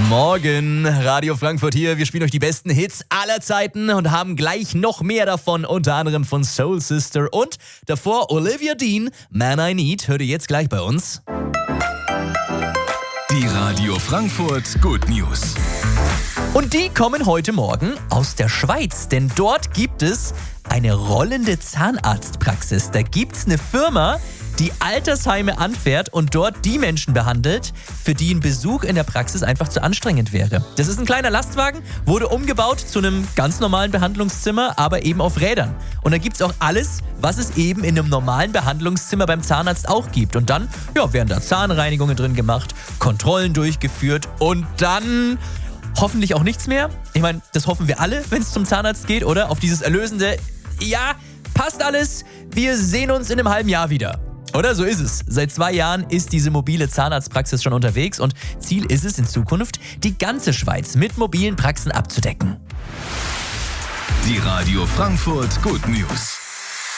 Morgen, Radio Frankfurt hier. Wir spielen euch die besten Hits aller Zeiten und haben gleich noch mehr davon, unter anderem von Soul Sister und davor Olivia Dean, Man I Need. Hört ihr jetzt gleich bei uns. Die Radio Frankfurt Good News. Und die kommen heute Morgen aus der Schweiz, denn dort gibt es eine rollende Zahnarztpraxis. Da gibt es eine Firma, die Altersheime anfährt und dort die Menschen behandelt, für die ein Besuch in der Praxis einfach zu anstrengend wäre. Das ist ein kleiner Lastwagen, wurde umgebaut zu einem ganz normalen Behandlungszimmer, aber eben auf Rädern. Und da gibt es auch alles, was es eben in einem normalen Behandlungszimmer beim Zahnarzt auch gibt. Und dann werden da Zahnreinigungen drin gemacht, Kontrollen durchgeführt und dann hoffentlich auch nichts mehr. Ich meine, das hoffen wir alle, wenn es zum Zahnarzt geht, oder? Auf dieses erlösende, ja, passt alles, wir sehen uns in einem halben Jahr wieder. Oder so ist es. Seit 2 Jahren ist diese mobile Zahnarztpraxis schon unterwegs und Ziel ist es in Zukunft, die ganze Schweiz mit mobilen Praxen abzudecken. Die Radio Frankfurt Good News.